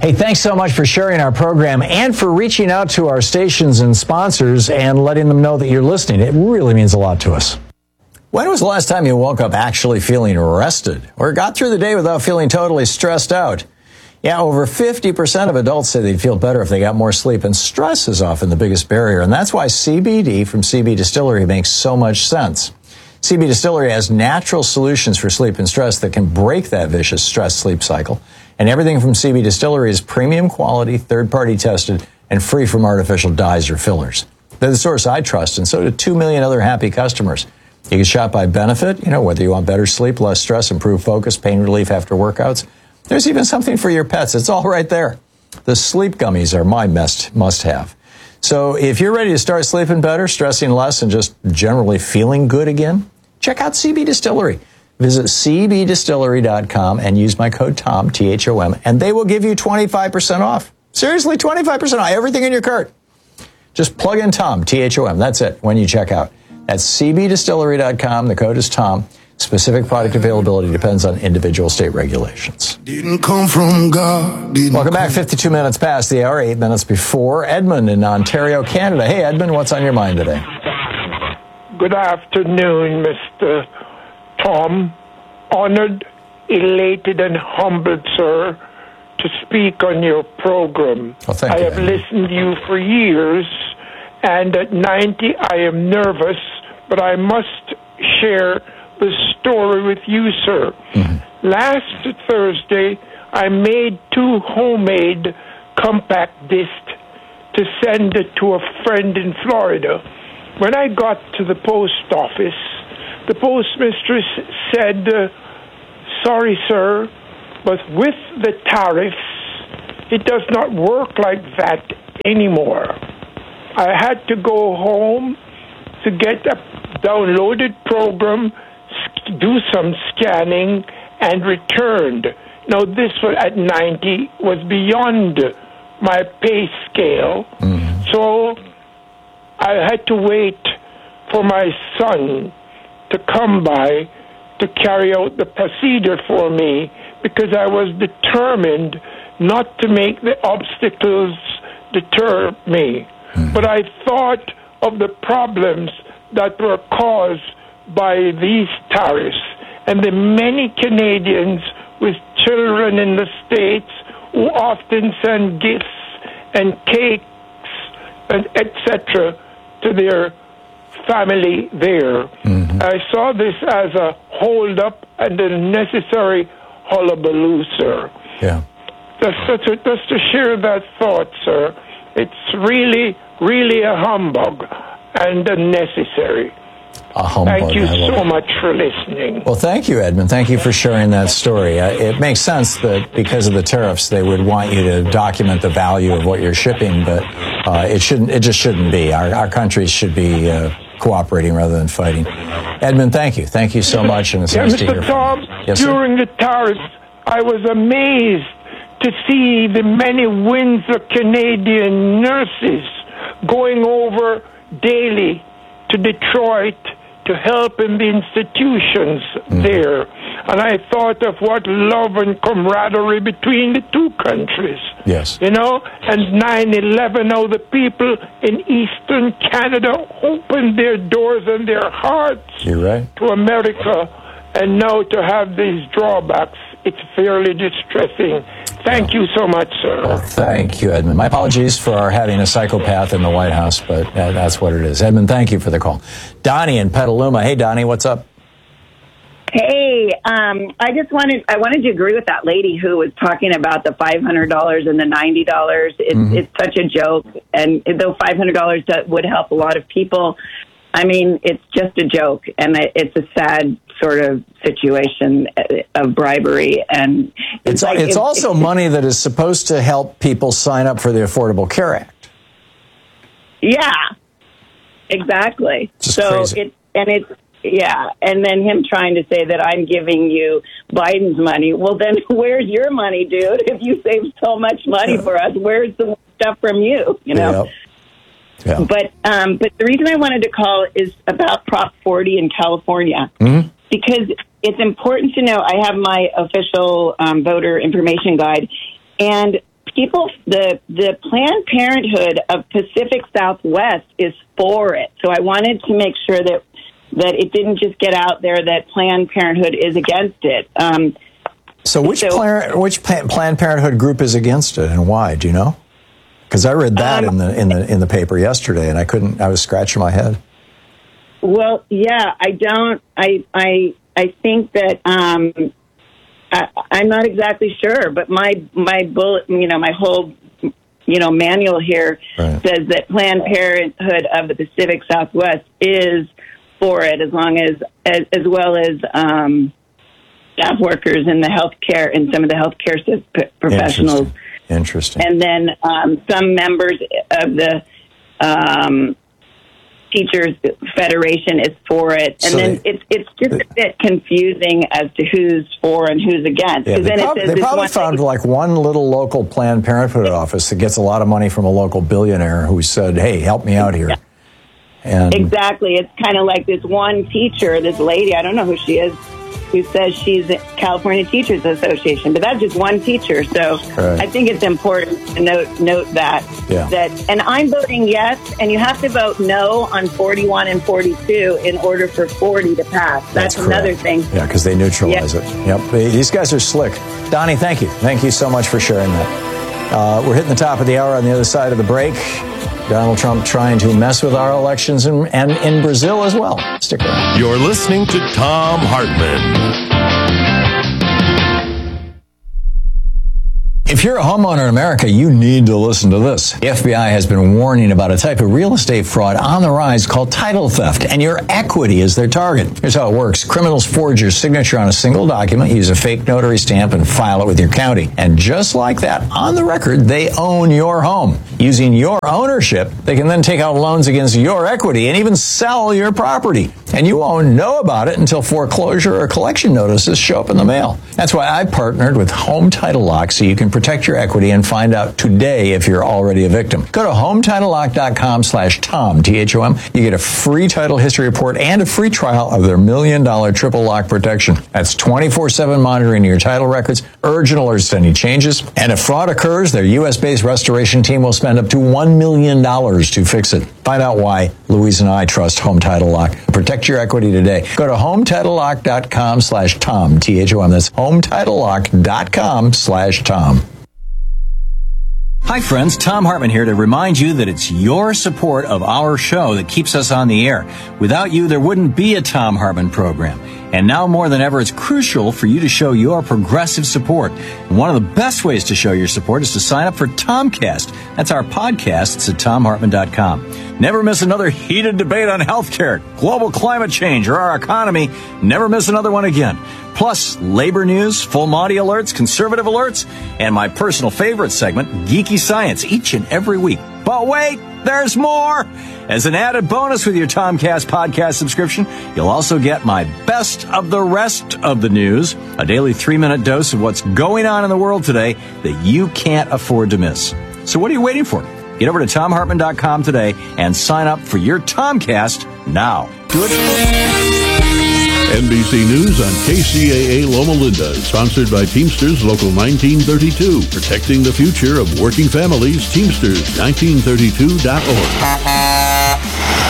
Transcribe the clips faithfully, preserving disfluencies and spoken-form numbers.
Hey, thanks so much for sharing our program and for reaching out to our stations and sponsors and letting them know that you're listening. It really means a lot to us. When was the last time you woke up actually feeling rested or got through the day without feeling totally stressed out? Yeah, over fifty percent of adults say they'd feel better if they got more sleep, and stress is often the biggest barrier, and that's why C B D from C B Distillery makes so much sense. C B Distillery has natural solutions for sleep and stress that can break that vicious stress-sleep cycle. And everything from C B Distillery is premium quality, third-party tested, and free from artificial dyes or fillers. They're the source I trust, and so do two million other happy customers. You can shop by benefit, you know, whether you want better sleep, less stress, improved focus, pain relief after workouts. There's even something for your pets. It's all right there. The sleep gummies are my must, must-have. So if you're ready to start sleeping better, stressing less, and just generally feeling good again, check out C B Distillery. Visit C B distillery dot com and use my code TOM, T H O M, and they will give you twenty-five percent off. Seriously, twenty-five percent off everything in your cart. Just plug in TOM, T H O M. That's it when you check out. That's C B distillery dot com. The code is TOM. Specific product availability depends on individual state regulations. Didn't come from God. Didn't Welcome back. fifty-two minutes past the hour, eight minutes before. Edmund in Ontario, Canada. Hey, Edmund, what's on your mind today? Good afternoon, Mister Tom. Honored, elated, and humbled, sir, to speak on your program. Oh, thank I you, have Edmund. listened to you for years, and at ninety, I am nervous, but I must share the story with you, sir. Mm-hmm. Last Thursday, I made two homemade compact discs to send it to a friend in Florida. When I got to the post office, the postmistress said, uh, sorry, sir, but with the tariffs, it does not work like that anymore. I had to go home to get a downloaded program, do some scanning, and returned. Now, this was at ninety was beyond my pay scale, mm-hmm. so I had to wait for my son to come by to carry out the procedure for me because I was determined not to make the obstacles deter me. Mm-hmm. But I thought of the problems that were caused by these tariffs and the many Canadians with children in the States who often send gifts and cakes and et cetera to their family there. Mm-hmm. I saw this as a hold-up and a necessary hullabaloo, sir. Yeah. Just, just, just to share that thought, sir, it's really, really a humbug and unnecessary. A humbug. Thank you so much for listening. Well, thank you, Edmund. Thank you for sharing that story. Uh, it makes sense that because of the tariffs, they would want you to document the value of what you're shipping, but uh, it shouldn't. It just shouldn't be. Our, our countries should be uh, cooperating rather than fighting. Edmund, thank you. Thank you so much. And it's yeah, nice Mister to hear Tom, from you. Yes, during sir? the tariffs, I was amazed to see the many Windsor Canadian nurses going over daily to Detroit to help in the institutions mm. there. And I thought of what love and camaraderie between the two countries. Yes. You know, and nine eleven, how the people in Eastern Canada opened their doors and their hearts You're right. to America, and now to have these drawbacks, it's fairly distressing. Thank you so much, sir. Well, thank you, Edmund. My apologies for our having a psychopath in the White House, but uh, that's what it is. Edmund, thank you for the call. Donnie in Petaluma. Hey, Donnie, what's up? Hey, um, I just wanted I wanted to agree with that lady who was talking about the five hundred dollars and the ninety dollars. It's, mm-hmm. it's such a joke, and though five hundred dollars would help a lot of people, I mean, it's just a joke, and it's a sad sort of situation of bribery. And it's, it's, like, it's it, also it, money that is supposed to help people sign up for the Affordable Care Act. Yeah, exactly. Just so crazy. it and it's yeah, and then him trying to say that I'm giving you Biden's money. Well, then where's your money, dude? If you saved so much money for us, where's the stuff from you? You know. Yep. Yeah. But um, but the reason I wanted to call is about Prop forty in California. Mm-hmm. Because it's important to know, I have my official um, voter information guide, and people, the the Planned Parenthood of Pacific Southwest is for it. So I wanted to make sure that that it didn't just get out there that Planned Parenthood is against it. Um, so which so, plan, which Planned Parenthood group is against it, and why? Do you know? Because I read that um, in the in the in the paper yesterday, and I couldn't. I was scratching my head. Well, yeah, I don't. I I I think that. Um, I, I'm not exactly sure, but my my bullet, you know, my whole, you know, manual here right. says that Planned Parenthood of the Pacific Southwest is for it, as long as as, as well as um, staff workers in the healthcare and some of the healthcare professionals. Interesting. Interesting. And then um, some members of the um, Teachers Federation is for it, and so then they, it's it's just they, a bit confusing as to who's for and who's against. Yeah, they then prob- it says they probably found thing. like one little local Planned Parenthood office that gets a lot of money from a local billionaire who said, "Hey, help me out here." Yeah. And exactly, it's kind of like this one teacher, this lady. I don't know who she is, who says she's the California Teachers Association, but that's just one teacher. So right. I think it's important to note note that yeah. that. And I'm voting yes, and you have to vote no on forty-one and forty-two in order for forty to pass. That's, that's another thing. Yeah, because they neutralize yeah. it. Yep, these guys are slick. Donnie, thank you, thank you so much for sharing that. Uh, we're hitting the top of the hour on the other side of the break. Donald Trump trying to mess with our elections and, and in Brazil as well. Stick around. You're listening to Thom Hartmann. If you're a homeowner in America, you need to listen to this. The F B I has been warning about a type of real estate fraud on the rise called title theft, and your equity is their target. Here's how it works. Criminals forge your signature on a single document, use a fake notary stamp, and file it with your county. And just like that, on the record, they own your home. Using your ownership, they can then take out loans against your equity and even sell your property. And you won't know about it until foreclosure or collection notices show up in the mail. That's why I partnered with Home Title Lock so you can protect your equity and find out today if you're already a victim. Go to home title lock dot com slash Tom, T H O M. You get a free title history report and a free trial of their million dollar triple lock protection. That's twenty-four seven monitoring your title records, urgent alerts to any changes. And if fraud occurs, their U S based restoration team will spend up to one million dollars to fix it. Find out why Louise and I trust Home Title Lock. Protect your equity today. Go to home title lock dot com slash Tom, T H O M. That's home title lock dot com slash Tom. Hi friends, Thom Hartmann here to remind you that it's your support of our show that keeps us on the air. Without you, there wouldn't be a Thom Hartmann program. And now more than ever, it's crucial for you to show your progressive support. And one of the best ways to show your support is to sign up for Tomcast. That's our podcast. It's at tom hartmann dot com. Never miss another heated debate on healthcare, global climate change, or our economy. Never miss another one again. Plus, labor news, full Monty alerts, conservative alerts, and my personal favorite segment, Geeky Science, each and every week. But wait, there's more! As an added bonus with your Tomcast podcast subscription, you'll also get my best of the rest of the news, a daily three-minute dose of what's going on in the world today that you can't afford to miss. So what are you waiting for? Get over to tom hartmann dot com today and sign up for your Tomcast now. Do it. N B C News on K C A A Loma Linda, sponsored by Teamsters Local nineteen thirty-two, protecting the future of working families. Teamsters nineteen thirty-two dot org.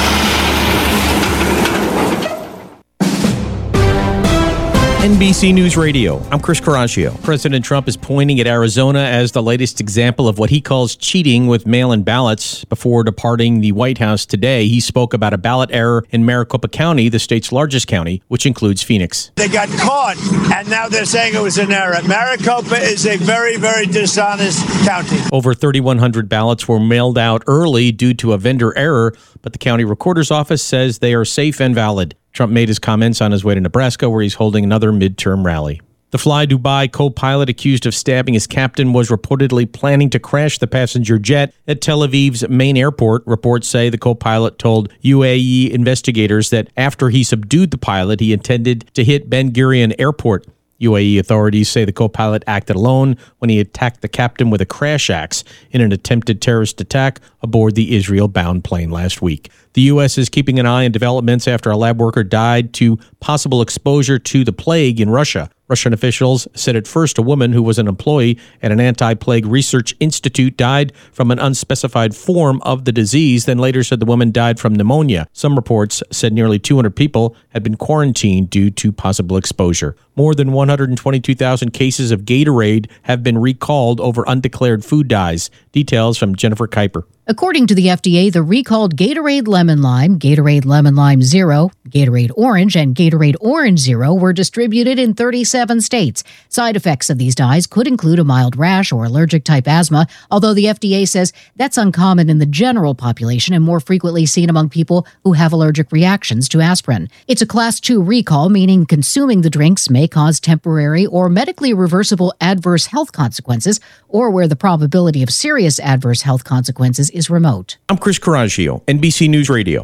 N B C News Radio. I'm Chris Caraccio. President Trump is pointing at Arizona as the latest example of what he calls cheating with mail-in ballots. Before departing the White House today, he spoke about a ballot error in Maricopa County, the state's largest county, which includes Phoenix. They got caught, and now they're saying it was an error. Maricopa is a very, very dishonest county. Over thirty-one hundred ballots were mailed out early due to a vendor error, but the county recorder's office says they are safe and valid. Trump made his comments on his way to Nebraska, where he's holding another midterm rally. The Fly Dubai co-pilot accused of stabbing his captain was reportedly planning to crash the passenger jet at Tel Aviv's main airport. Reports say the co-pilot told U A E investigators that after he subdued the pilot, he intended to hit Ben Gurion Airport. U A E authorities say the co-pilot acted alone when he attacked the captain with a crash axe in an attempted terrorist attack aboard the Israel-bound plane last week. The U S is keeping an eye on developments after a lab worker died to possible exposure to the plague in Russia. Russian officials said at first a woman who was an employee at an anti-plague research institute died from an unspecified form of the disease, then later said the woman died from pneumonia. Some reports said nearly two hundred people had been quarantined due to possible exposure. More than one hundred twenty-two thousand cases of Gatorade have been recalled over undeclared food dyes. Details from Jennifer Kuiper. According to the F D A, the recalled Gatorade Lemon Lime, Gatorade Lemon Lime Zero, Gatorade Orange, and Gatorade Orange Zero were distributed in thirty-seven states. Side effects of these dyes could include a mild rash or allergic-type asthma, although the F D A says that's uncommon in the general population and more frequently seen among people who have allergic reactions to aspirin. It's a Class two recall, meaning consuming the drinks may cause temporary or medically reversible adverse health consequences, or where the probability of serious adverse health consequences is remote. I'm Chris Coraggio, N B C News Radio.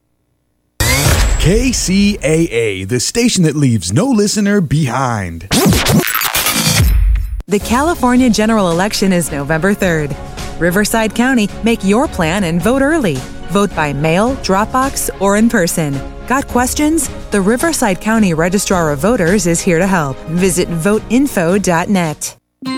K C A A, the station that leaves no listener behind. The California general election is November third. Riverside County, make your plan and vote early. Vote by mail, Dropbox, or in person. Got questions? The Riverside County Registrar of Voters is here to help. Visit vote info dot net.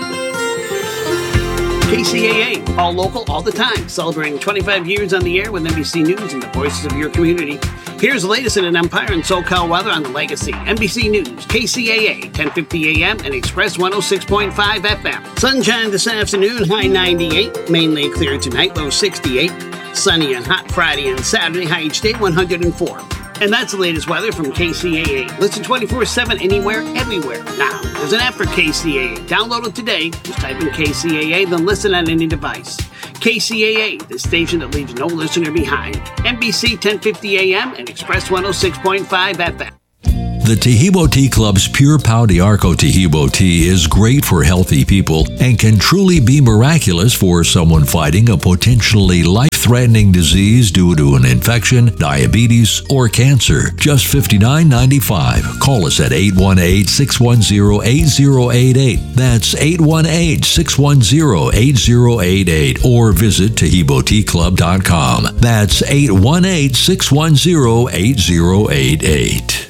K C A A, all local, all the time, celebrating twenty-five years on the air with N B C News and the voices of your community. Here's the latest in an Empire and SoCal weather on the Legacy. N B C News, K C A A, ten fifty a.m. and Express one oh six point five F M. Sunshine this afternoon, high ninety-eight. Mainly clear tonight, low sixty-eight. Sunny and hot Friday and Saturday, high each day, one hundred four. And that's the latest weather from K C A A. Listen twenty-four seven anywhere, everywhere. Now, there's an app for K C A A. Download it today. Just type in K C A A, then listen on any device. K C A A, the station that leaves no listener behind. N B C ten fifty a.m. and Express one oh six point five F M. The Tahibo Tea Club's Pure Pau de Arco Tahibo tea is great for healthy people and can truly be miraculous for someone fighting a potentially life-threatening disease due to an infection, diabetes, or cancer. Just fifty-nine ninety-five. Call us at eight one eight, six one zero, eight zero eight eight. That's eight one eight, six one zero, eight zero eight eight. Or visit tahibo tea club dot com. That's eight one eight, six one zero, eight zero eight eight.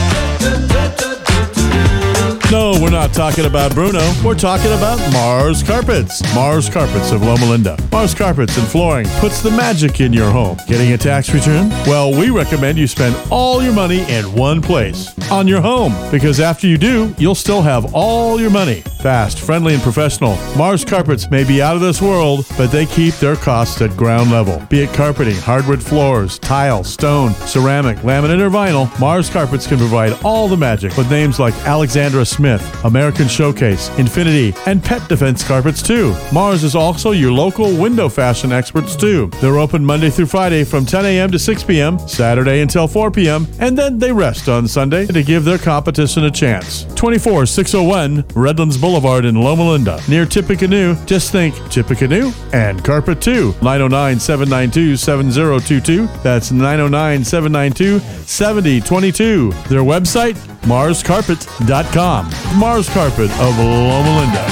No, we're not talking about Bruno. We're talking about Mars Carpets. Mars Carpets of Loma Linda. Mars Carpets and Flooring puts the magic in your home. Getting a tax return? Well, we recommend you spend all your money in one place, on your home. Because after you do, you'll still have all your money. Fast, friendly, and professional. Mars Carpets may be out of this world, but they keep their costs at ground level. Be it carpeting, hardwood floors, tile, stone, ceramic, laminate, or vinyl, Mars Carpets can provide all the magic with names like Alexandra Smith, American Showcase, Infinity, and Pet Defense Carpets too. Mars is also your local window fashion experts too. They're open Monday through Friday from ten a.m. to six p.m., Saturday until four p.m., and then they rest on Sunday to give their competition a chance. twenty-four six oh one Redlands Boulevard in Loma Linda, near Tippecanoe. Just think Tippecanoe and Carpet two. nine oh nine, seven nine two, seven oh two two. That's nine oh nine, seven nine two, seven oh two two. Their website, mars carpet dot com. Mars Carpet of Loma Linda.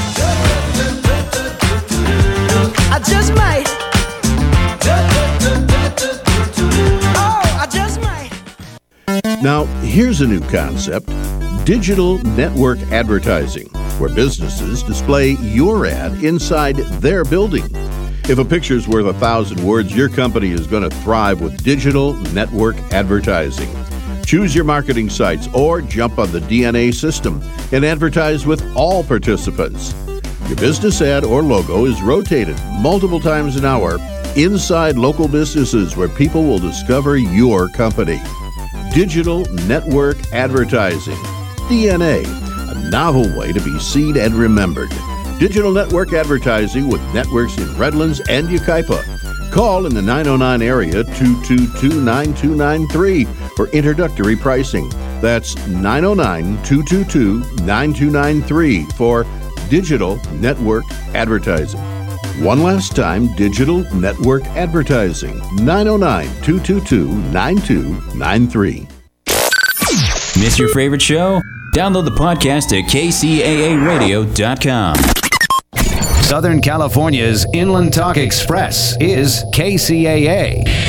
I just might. Oh, I just might. Now, here's a new concept: digital network advertising, where businesses display your ad inside their building. If a picture's worth a thousand words, your company is going to thrive with digital network advertising. Choose your marketing sites or jump on the D N A system and advertise with all participants. Your business ad or logo is rotated multiple times an hour inside local businesses where people will discover your company. Digital network advertising. D N A, a novel way to be seen and remembered. Digital network advertising with networks in Redlands and Yucaipa. Call in the nine oh nine area two two two, nine two nine three for introductory pricing. That's nine oh nine, two two two, nine two nine three for digital network advertising. One last time, digital network advertising. nine oh nine, two two two, nine two nine three. Miss your favorite show? Download the podcast at k c a a radio dot com. Southern California's Inland Talk Express is K C A A.